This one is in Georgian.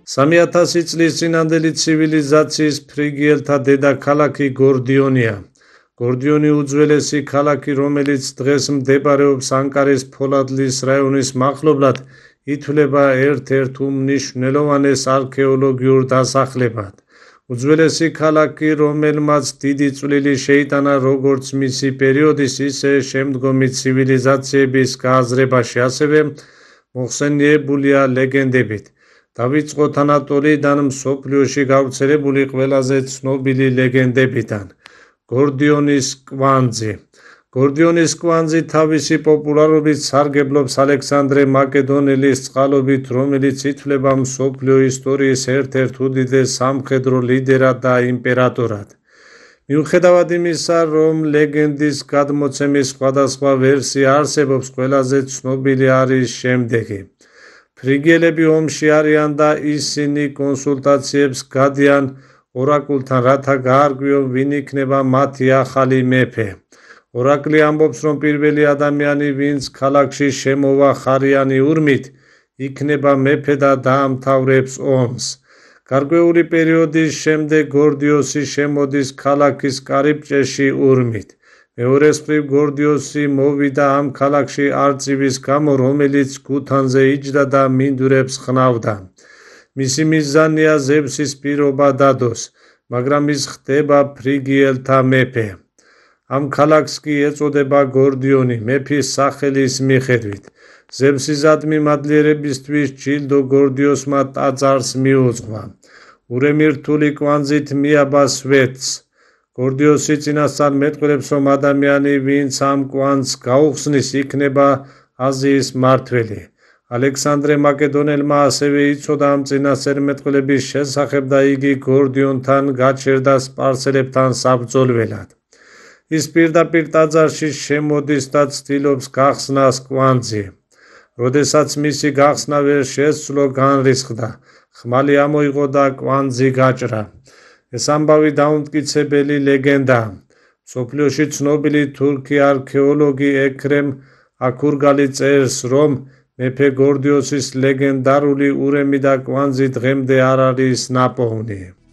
3000 წლის წინანდელი ცივილიზაციის ფრიგიელთა დედაქალაქი გორდიონია. გორდიონი უძველესი ქალაქი, რომელიც დღეს მდებარეობს ანკარის ფოლადლის რაიონის მახლობლად, ითვლება ერთ-ერთ უმნიშვნელოვანეს არქეოლოგიურ დასახლებად. უძველესი ქალაქი, რომელმაც დიდი წვლილი შეიტანა როგორც მისი პერიოდის, ისე შემდგომი ცივილიზაციების გააზრებაში, ასევე მოხსენიებულია ლეგენდებით. დავიწყოთ ანატოლიიდან მსოფლიოში გავრცელებული ყველაზე ცნობილი ლეგენდებიდან. გორდიონის კვანძი. გორდიონის კვანძი თავისი პოპულარობით სარგებლობს ალექსანდრე მაკედონელის წყალობით, რომელიც ითვლება მსოფლიო ისტორიის ერთ-ერთ უდიდეს სამხედრო ლიდერად და იმპერატორად. მიუხედავად იმისა, რომ ლეგენდის გადმოცემის სხვადასხვა ვერსია არსებობს, ყველაზე ცნობილი არის შემდეგი. ფრიგიელები ომში არიან და ისინი კონსულტაციებს გადიან ორაკულთან, რათა გაარკვიონ, ვინ იქნება მათი ახალი მეფე. ორაკლი ამბობს, რომ პირველი ადამიანი, ვინც ქალაქში შემოვა ხარიანი ურმით, იქნება მეფე და დაამთავრებს ომს. გარკვეული პერიოდის შემდეგ გორდიოსი შემოდის ქალაქის კარიბჭეში ურმით. მეორეს მხრივ გორდიოსი მოვიდა ამ ქალაქში არწივის გამო, რომელიც ქუთანზე იჯდა და მინდვრებს ხნავდა. მისი მიზანია ზევსის პირობა დადოს, მაგრამ ის ხდება ფრიგიელთა მეფე. ამ ქალაქს კი ეწოდება გორდიონი, მეფის სახელის მიხედვით. ზევსისადმი მადლიერებისთვის ჯილდო გორდიოსმა ტაძარს მიუძღვა. ურემი რთული კვანძით მიაბა სვეტს. გორდიოსი წინასწარ მეტყველებს, რომ ადამიანი, ვინც ამ კვანძს გაუხსნის, იქნება აზიის მმართველი. ალექსანდრე მაკედონელმა ასევე იცოდა ამ წინასწარ მეტყველების შესახებ და იგი გორდიონთან გაჩერდა სპარსელებთან საბრძოლველად. ის პირდაპირ ტაძარში შემოდის და ცდილობს გახსნას კვანძი. როდესაც მისი გახსნა ვერ შესძლო, განრისხდა. ხმალი ამოიღო და კვანძი გაჭრა. ეს ამბავი დაუმტკიცებელი ლეგენდაა. მსოფლიოში ცნობილი თურქი არქეოლოგი ექრემ აქურგალი წერს, რომ მეფე გორდიოსის ლეგენდარული ურემი და კვანძი დღემდე არ არის ნაპოვნი.